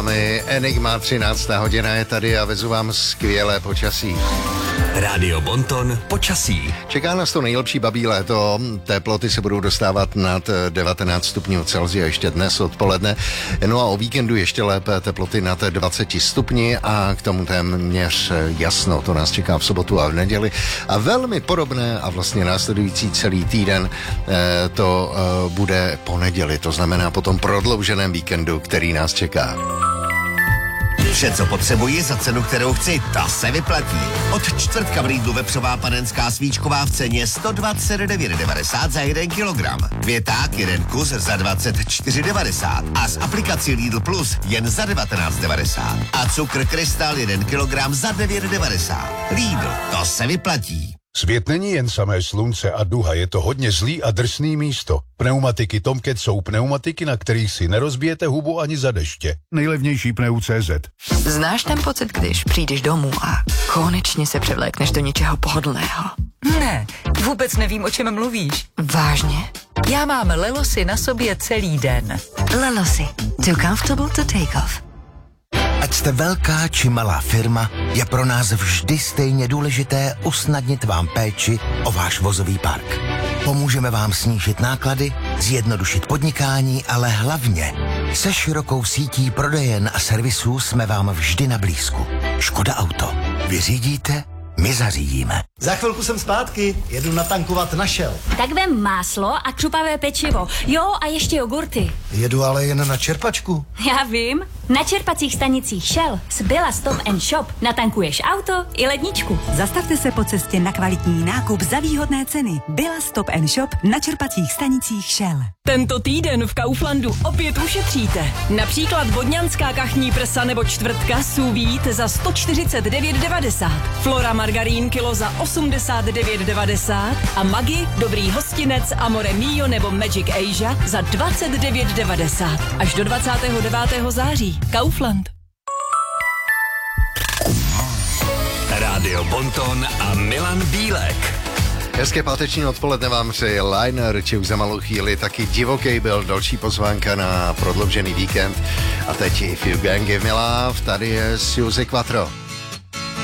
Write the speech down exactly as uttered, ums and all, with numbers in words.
Enigma, třináctá hodina je tady a vezu vám skvělé počasí. Rádio Bonton počasí. Čeká nás to nejlepší babí léto. Teploty se budou dostávat nad devatenáct stupňů Celsia ještě dnes odpoledne. No a o víkendu ještě lépe teploty nad dvacet stupni a k tomu téměř jasno. To nás čeká v sobotu a v neděli. A velmi podobné a vlastně následující celý týden to bude po neděli. To znamená po tom prodlouženém víkendu, který nás čeká. Vše, co potřebuji za cenu, kterou chci, ta se vyplatí. Od čtvrtka v Lidlu vepřová panenská svíčková v ceně sto dvacet devět devadesát za jeden kilogram. Květák jeden kus za dvacet čtyři devadesát a z aplikací Lidl Plus jen za devatenáct devadesát. A cukr Krystal jeden kilogram za devět devadesát. Lidl, to se vyplatí. Svět není jen samé slunce a duha, je to hodně zlý a drsný místo. Pneumatiky Tomcat jsou pneumatiky, na kterých si nerozbijete hubu ani za deště. Nejlevnější pneu tečka cé zet. Znáš ten pocit, když přijdeš domů a konečně se převlékneš do něčeho pohodlného? Ne, vůbec nevím, o čem mluvíš. Vážně? Já mám Lelosy na sobě celý den. Lelosy. Too comfortable to take off. Ať jste velká či malá firma, je pro nás vždy stejně důležité usnadnit vám péči o váš vozový park. Pomůžeme vám snížit náklady, zjednodušit podnikání, ale hlavně se širokou sítí prodejen a servisů jsme vám vždy na blízku. Škoda Auto. Vyřídíte, my zařídíme. Za chvilku jsem zpátky, jedu natankovat na Shell. Tak vem máslo a křupavé pečivo. Jo, a ještě jogurty. Jedu ale jen na čerpačku. Já vím. Na čerpacích stanicích Shell z Billa Stop and Shop natankuješ auto i ledničku. Zastavte se po cestě na kvalitní nákup za výhodné ceny. Billa Stop and Shop na čerpacích stanicích Shell. Tento týden v Kauflandu opět ušetříte. Například vodňanská kachní prsa nebo čtvrtka sous vide za sto čtyřicet devět devadesát. Flora margarín kilo za osmdesát devět devadesát a Maggi, dobrý hostinec, Amore Mio nebo Magic Asia za dvacet devět devadesát. Až do dvacátého devátého září. Kaufland. Rádio Bonton a Milan Bílek. Hezké páteční odpoledne vám přeje Liner, či už za malou chvíli taky divoký byl další pozvánka na prodloužený víkend. A teď If You Gang Give Me Love, tady je Suzy Quattro.